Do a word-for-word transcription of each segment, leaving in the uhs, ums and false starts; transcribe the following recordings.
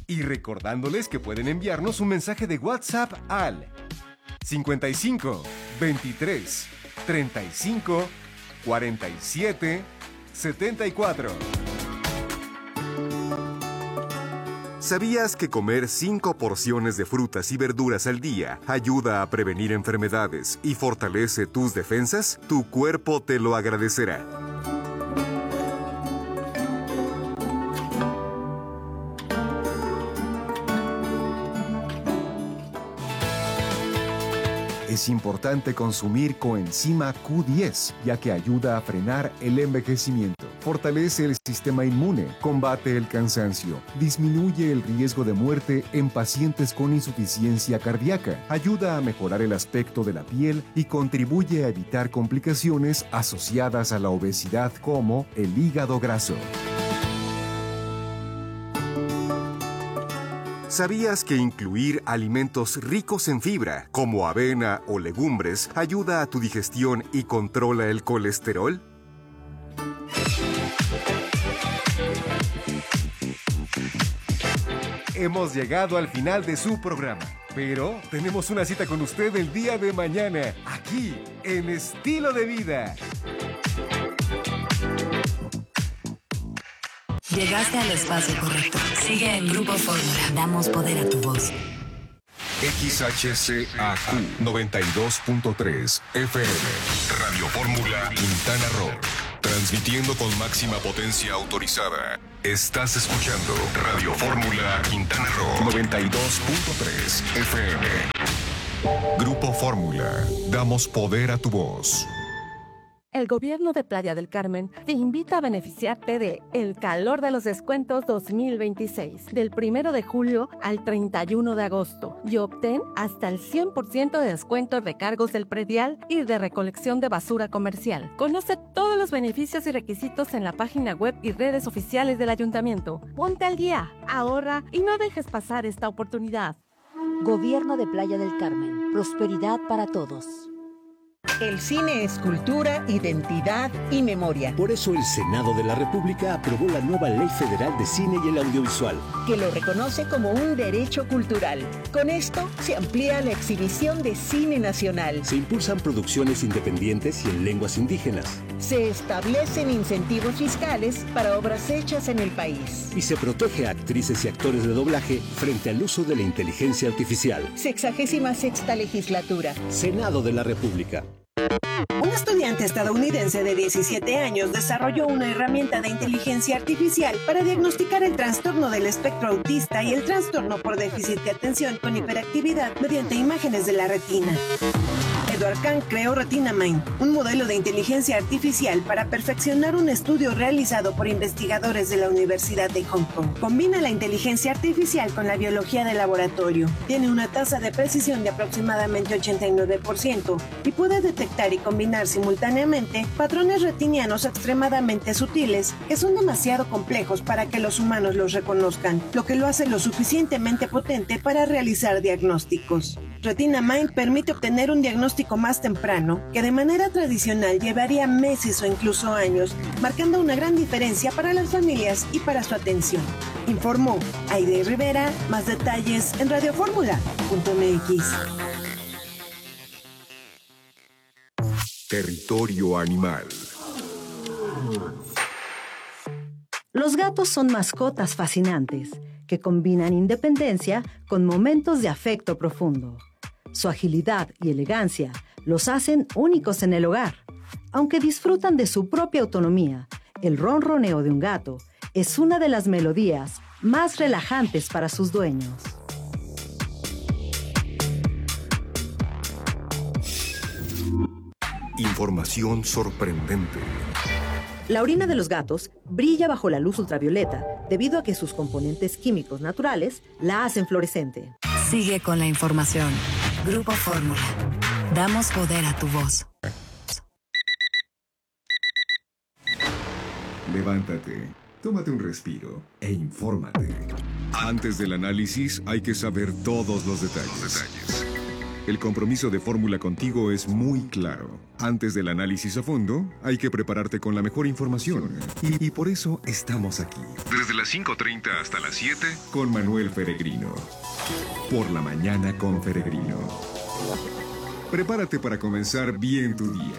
Y recordándoles que pueden enviarnos un mensaje de WhatsApp al cincuenta y cinco, veintitrés, treinta y cinco, cuarenta y siete, setenta y cuatro. ¿Sabías que comer cinco porciones de frutas y verduras al día ayuda a prevenir enfermedades y fortalece tus defensas? Tu cuerpo te lo agradecerá. Es importante consumir coenzima Q diez, ya que ayuda a frenar el envejecimiento, fortalece el sistema inmune, combate el cansancio, disminuye el riesgo de muerte en pacientes con insuficiencia cardíaca, ayuda a mejorar el aspecto de la piel y contribuye a evitar complicaciones asociadas a la obesidad como el hígado graso. ¿Sabías que incluir alimentos ricos en fibra, como avena o legumbres, ayuda a tu digestión y controla el colesterol? Hemos llegado al final de su programa, pero tenemos una cita con usted el día de mañana, aquí, en Estilo de Vida. Llegaste al espacio correcto. Sigue en Grupo Fórmula. Damos poder a tu voz. X H C A Q noventa y dos punto tres F M. Radio Fórmula Quintana Roo. Transmitiendo con máxima potencia autorizada. Estás escuchando Radio Fórmula Quintana Roo noventa y dos punto tres F M. Grupo Fórmula. Damos poder a tu voz. El Gobierno de Playa del Carmen te invita a beneficiarte de El Calor de los Descuentos dos mil veintiséis, del primero de julio al treinta y uno de agosto, y obtén hasta el cien por ciento de descuento en recargos del predial y de recolección de basura comercial. Conoce todos los beneficios y requisitos en la página web y redes oficiales del Ayuntamiento. Ponte al día, ahorra y no dejes pasar esta oportunidad. Gobierno de Playa del Carmen. Prosperidad para todos. El cine es cultura, identidad y memoria. Por eso el Senado de la República aprobó la nueva Ley Federal de Cine y el Audiovisual, que lo reconoce como un derecho cultural. Con esto se amplía la exhibición de cine nacional. Se impulsan producciones independientes y en lenguas indígenas. Se establecen incentivos fiscales para obras hechas en el país. Y se protege a actrices y actores de doblaje frente al uso de la inteligencia artificial. Sexagésima sexta legislatura. Senado de la República. Un estudiante estadounidense de diecisiete años desarrolló una herramienta de inteligencia artificial para diagnosticar el trastorno del espectro autista y el trastorno por déficit de atención con hiperactividad mediante imágenes de la retina. Edward Kang creó RetinaMind, un modelo de inteligencia artificial para perfeccionar un estudio realizado por investigadores de la Universidad de Hong Kong. Combina la inteligencia artificial con la biología de laboratorio. Tiene una tasa de precisión de aproximadamente ochenta y nueve por ciento y puede detectar y combinar simultáneamente patrones retinianos extremadamente sutiles que son demasiado complejos para que los humanos los reconozcan, lo que lo hace lo suficientemente potente para realizar diagnósticos. RetinaMind permite obtener un diagnóstico más temprano que de manera tradicional llevaría meses o incluso años, marcando una gran diferencia para las familias y para su atención. Informó Aide Rivera. Más detalles en radiofórmula punto m x. Territorio Animal. Los gatos son mascotas fascinantes que combinan independencia con momentos de afecto profundo. Su agilidad y elegancia los hacen únicos en el hogar. Aunque disfrutan de su propia autonomía, el ronroneo de un gato es una de las melodías más relajantes para sus dueños. Información sorprendente. La orina de los gatos brilla bajo la luz ultravioleta debido a que sus componentes químicos naturales la hacen fluorescente. Sigue con la información. Grupo Fórmula. Damos poder a tu voz. Levántate, tómate un respiro e infórmate. Antes del análisis hay que saber todos los detalles. El compromiso de Fórmula contigo es muy claro. Antes del análisis a fondo, hay que prepararte con la mejor información. Y, y por eso estamos aquí. Desde las cinco treinta hasta las siete, con Manuel Peregrino. Por la mañana con Peregrino. Prepárate para comenzar bien tu día.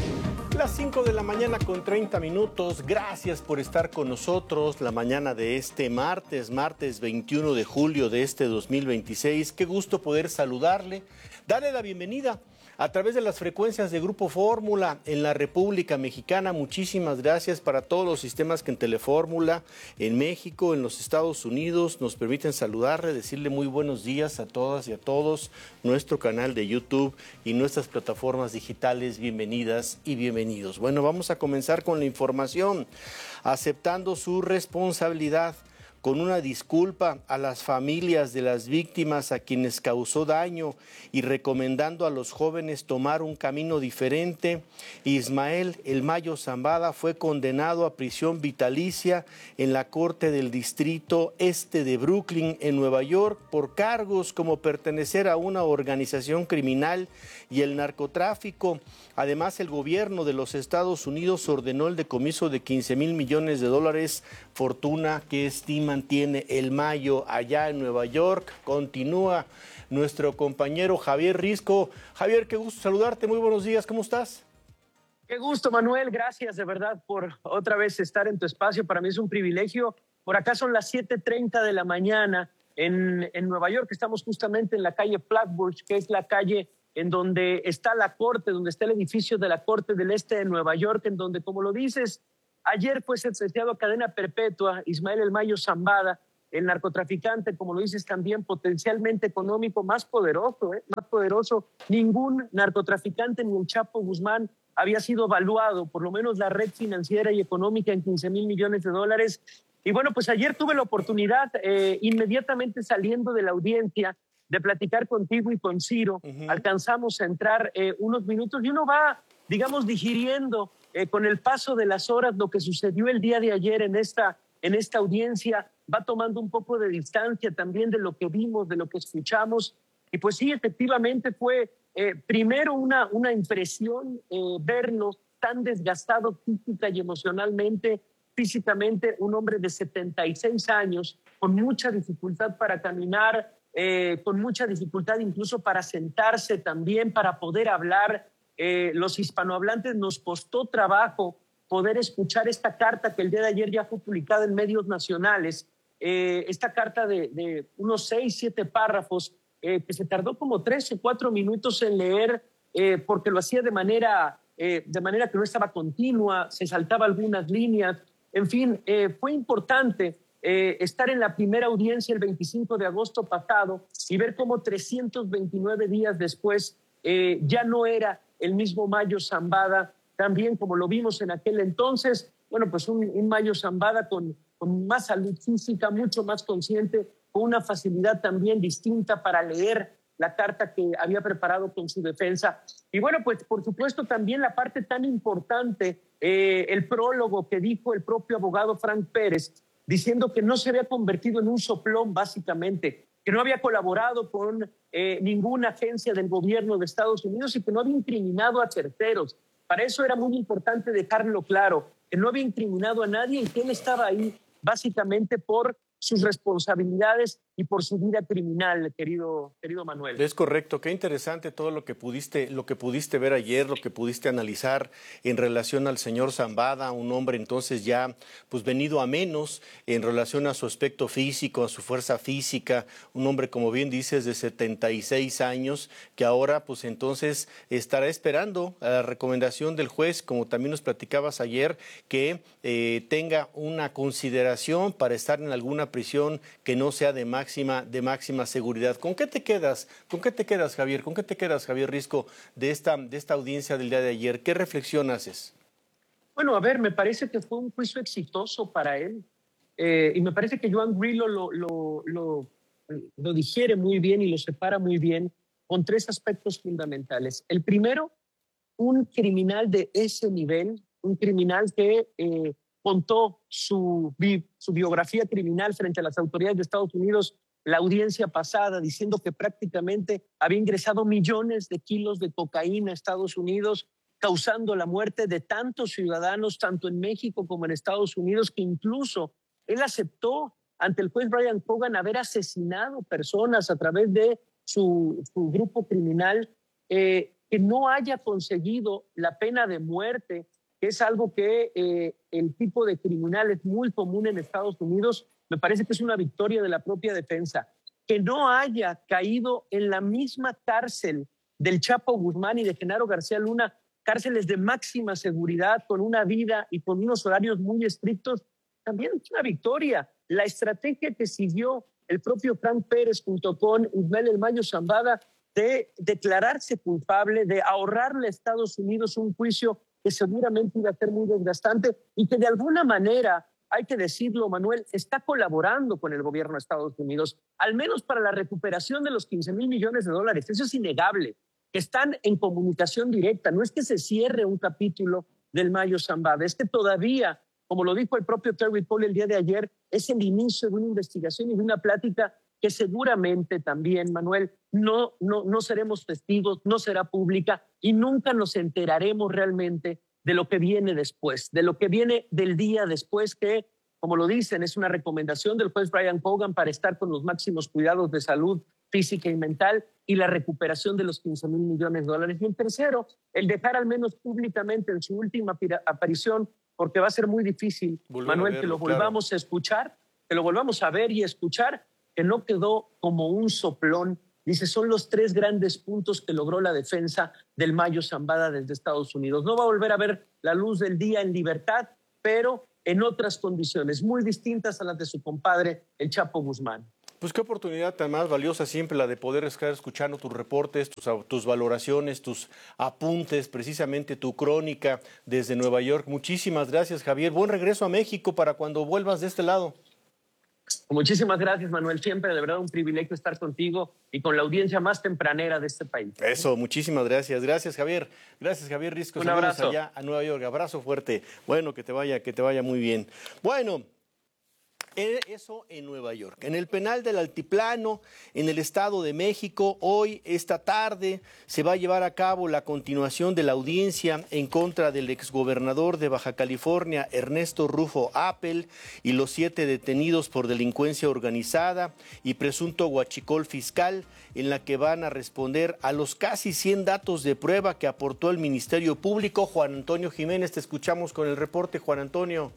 Las cinco de la mañana con treinta minutos. Gracias por estar con nosotros la mañana de este martes, martes veintiuno de julio de este dos mil veintiséis. Qué gusto poder saludarle, darle la bienvenida a través de las frecuencias de Grupo Fórmula en la República Mexicana. Muchísimas gracias para todos los sistemas que en Telefórmula, en México, en los Estados Unidos, nos permiten saludarle, decirle muy buenos días a todas y a todos. Nuestro canal de YouTube y nuestras plataformas digitales, bienvenidas y bienvenidos. Bueno, vamos a comenzar con la información, aceptando su responsabilidad, con una disculpa a las familias de las víctimas a quienes causó daño y recomendando a los jóvenes tomar un camino diferente. Ismael El Mayo Zambada fue condenado a prisión vitalicia en la Corte del Distrito Este de Brooklyn, en Nueva York, por cargos como pertenecer a una organización criminal y el narcotráfico. Además, el gobierno de los Estados Unidos ordenó el decomiso de quince mil millones de dólares, fortuna que estima mantiene El Mayo allá en Nueva York. Continúa nuestro compañero Javier Risco. Javier, qué gusto saludarte, muy buenos días, ¿cómo estás? Qué gusto, Manuel, gracias de verdad por otra vez estar en tu espacio, para mí es un privilegio. Por acá son las siete treinta de la mañana en, en Nueva York, estamos justamente en la calle Flatbush, que es la calle en donde está la corte, donde está el edificio de la Corte del Este de Nueva York, en donde, como lo dices, ayer fue sentenciado a cadena perpetua Ismael El Mayo Zambada, el narcotraficante, como lo dices también, potencialmente económico más poderoso, ¿eh? más poderoso. Ningún narcotraficante ni el Chapo Guzmán había sido evaluado, por lo menos la red financiera y económica, en quince mil millones de dólares. Y bueno, pues ayer tuve la oportunidad, eh, inmediatamente saliendo de la audiencia, de platicar contigo y con Ciro. Uh-huh. Alcanzamos a entrar eh, unos minutos y uno va, digamos, digiriendo Eh, con el paso de las horas lo que sucedió el día de ayer en esta, en esta audiencia, va tomando un poco de distancia también de lo que vimos, de lo que escuchamos. Y pues sí, efectivamente fue eh, primero una, una impresión eh, verlo tan desgastado física y emocionalmente, físicamente, un hombre de setenta y seis años, con mucha dificultad para caminar, eh, con mucha dificultad incluso para sentarse también, para poder hablar. Eh, los hispanohablantes nos costó trabajo poder escuchar esta carta que el día de ayer ya fue publicada en medios nacionales, eh, esta carta de, de unos seis, siete párrafos, eh, que se tardó como tres o cuatro minutos en leer, eh, porque lo hacía de manera, eh, de manera que no estaba continua, se saltaba algunas líneas. En fin, eh, fue importante eh, estar en la primera audiencia el veinticinco de agosto pasado y ver cómo trescientos veintinueve días después eh, ya no era el mismo Mayo Zambada, también como lo vimos en aquel entonces. Bueno, pues un, un Mayo Zambada con, con más salud física, mucho más consciente, con una facilidad también distinta para leer la carta que había preparado con su defensa. Y bueno, pues por supuesto también la parte tan importante, eh, el prólogo que dijo el propio abogado Frank Pérez, diciendo que no se había convertido en un soplón básicamente, que no había colaborado con eh, ninguna agencia del gobierno de Estados Unidos y que no había incriminado a terceros. Para eso era muy importante dejarlo claro, que no había incriminado a nadie y que él estaba ahí básicamente por sus responsabilidades y por su vida criminal, querido, querido Manuel. Es correcto, qué interesante todo lo que pudiste, lo que pudiste ver ayer, lo que pudiste analizar en relación al señor Zambada, un hombre entonces ya pues venido a menos en relación a su aspecto físico, a su fuerza física, un hombre, como bien dices, de setenta y seis años, que ahora pues entonces estará esperando a la recomendación del juez, como también nos platicabas ayer, que eh, tenga una consideración para estar en alguna prisión que no sea de máxima, de máxima seguridad. ¿Con qué te quedas? ¿Con qué te quedas, Javier? ¿Con qué te quedas, Javier Risco, de esta, de esta audiencia del día de ayer? ¿Qué reflexión haces? Bueno, a ver, me parece que fue un juicio exitoso para él. Eh, y me parece que Joan Grillo lo, lo, lo, lo digiere muy bien y lo separa muy bien con tres aspectos fundamentales. El primero, un criminal de ese nivel, un criminal que eh, contó su, bi, su biografía criminal frente a las autoridades de Estados Unidos la audiencia pasada, diciendo que prácticamente había ingresado millones de kilos de cocaína a Estados Unidos, causando la muerte de tantos ciudadanos, tanto en México como en Estados Unidos, que incluso él aceptó ante el juez Brian Cogan haber asesinado personas a través de su, su grupo criminal, eh, que no haya conseguido la pena de muerte, que es algo que eh, el tipo de criminal es muy común en Estados Unidos. Me parece que es una victoria de la propia defensa. Que no haya caído en la misma cárcel del Chapo Guzmán y de Genaro García Luna, cárceles de máxima seguridad, con una vida y con unos horarios muy estrictos, también es una victoria. La estrategia que siguió el propio Frank Pérez junto con Ismael El Mayo Zambada de declararse culpable, de ahorrarle a Estados Unidos un juicio que seguramente iba a ser muy desgastante y que de alguna manera, hay que decirlo, Manuel, está colaborando con el gobierno de Estados Unidos, al menos para la recuperación de los quince mil millones de dólares. Eso es innegable. Están en comunicación directa. No es que se cierre un capítulo del Mayo Zambada, es que todavía, como lo dijo el propio Terry Paul el día de ayer, es el inicio de una investigación y de una plática que seguramente también, Manuel, no, no, no seremos testigos, no será pública y nunca nos enteraremos realmente de lo que viene después, de lo que viene del día después, que, como lo dicen, es una recomendación del juez Brian Cogan para estar con los máximos cuidados de salud física y mental y la recuperación de los quince mil millones de dólares. Y el tercero, el dejar al menos públicamente en su última aparición, porque va a ser muy difícil, Volver Manuel, verlo, que lo volvamos claro. a escuchar, que lo volvamos a ver y escuchar, que no quedó como un soplón. Dice, son los tres grandes puntos que logró la defensa del Mayo Zambada desde Estados Unidos. No va a volver a ver la luz del día en libertad, pero en otras condiciones muy distintas a las de su compadre, el Chapo Guzmán. Pues qué oportunidad tan más valiosa siempre la de poder estar escuchando tus reportes, tus, tus valoraciones, tus apuntes, precisamente tu crónica desde Nueva York. Muchísimas gracias, Javier. Buen regreso a México para cuando vuelvas de este lado. Muchísimas gracias, Manuel. Siempre, de verdad, un privilegio estar contigo y con la audiencia más tempranera de este país. Eso, muchísimas gracias. Gracias, Javier. Gracias, Javier Risco. Un abrazo. Allá a Nueva York. Abrazo fuerte. Bueno, que te vaya, que te vaya muy bien. Bueno, eso en Nueva York. En el penal del Altiplano, en el Estado de México, hoy, esta tarde, se va a llevar a cabo la continuación de la audiencia en contra del exgobernador de Baja California, Ernesto Rufo Appel, y los siete detenidos por delincuencia organizada y presunto huachicol fiscal, en la que van a responder a los casi cien datos de prueba que aportó el Ministerio Público. Juan Antonio Jiménez, te escuchamos con el reporte, Juan Antonio.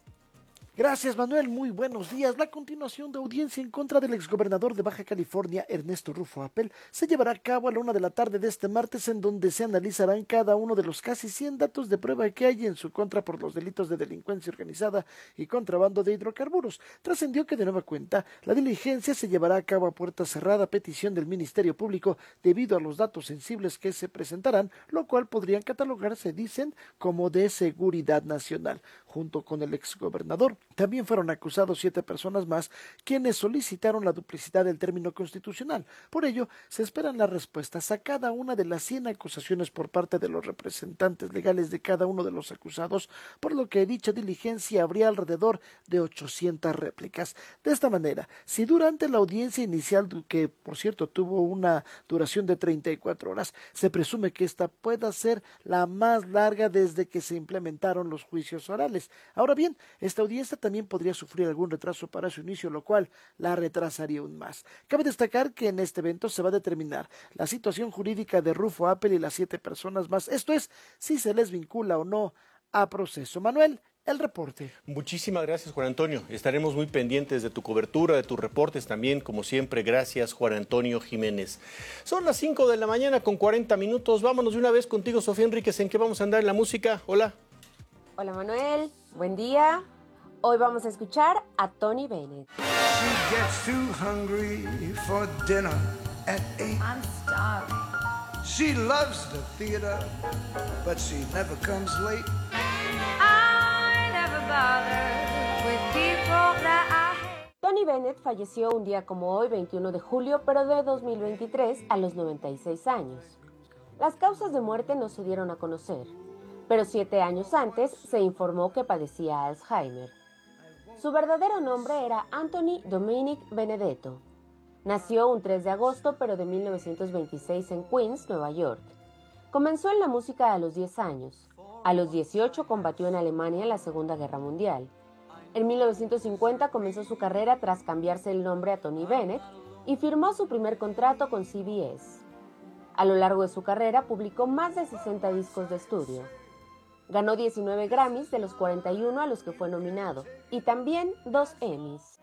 Gracias, Manuel. Muy buenos días. La continuación de audiencia en contra del exgobernador de Baja California, Ernesto Rufo Appel, se llevará a cabo a la una de la tarde de este martes, en donde se analizarán cada uno de los casi cien datos de prueba que hay en su contra por los delitos de delincuencia organizada y contrabando de hidrocarburos. Trascendió que, de nueva cuenta, la diligencia se llevará a cabo a puerta cerrada a petición del Ministerio Público debido a los datos sensibles que se presentarán, lo cual podrían catalogarse, dicen, como de seguridad nacional. Junto con el exgobernador, también fueron acusados siete personas más, quienes solicitaron la duplicidad del término constitucional. Por ello, se esperan las respuestas a cada una de las cien acusaciones por parte de los representantes legales de cada uno de los acusados, por lo que dicha diligencia habría alrededor de ochocientas réplicas. De esta manera, si durante la audiencia inicial, que por cierto tuvo una duración de treinta y cuatro horas, se presume que esta pueda ser la más larga desde que se implementaron los juicios orales. Ahora bien, esta audiencia también podría sufrir algún retraso para su inicio, lo cual la retrasaría aún más. Cabe destacar que en este evento se va a determinar la situación jurídica de Rufo Appel y las siete personas más, esto es, si se les vincula o no a proceso. Manuel, el reporte. Muchísimas gracias, Juan Antonio. Estaremos muy pendientes de tu cobertura, de tus reportes también, como siempre. Gracias, Juan Antonio Jiménez. Son las cinco de la mañana con cuarenta minutos. Vámonos de una vez contigo, Sofía Enríquez. ¿En qué vamos a andar en la música? Hola. Hola, Manuel. Buen día. Hoy vamos a escuchar a Tony Bennett. She gets too hungry for dinner at eight. I'm starving. She loves the theater, but she never comes late. I never bother with people that I hate. Tony Bennett falleció un día como hoy, veintiuno de julio, pero de dos mil veintitrés, a los noventa y seis años. Las causas de muerte no se dieron a conocer, pero siete años antes se informó que padecía Alzheimer. Su verdadero nombre era Anthony Dominic Benedetto. Nació un tres de agosto, pero de mil novecientos veintiséis en Queens, Nueva York. Comenzó en la música a los diez años. A los dieciocho combatió en Alemania en la Segunda Guerra Mundial. En mil novecientos cincuenta comenzó su carrera tras cambiarse el nombre a Tony Bennett y firmó su primer contrato con C B S. A lo largo de su carrera publicó más de sesenta discos de estudio. Ganó diecinueve Grammys de los cuarenta y uno a los que fue nominado, y también dos Emmys.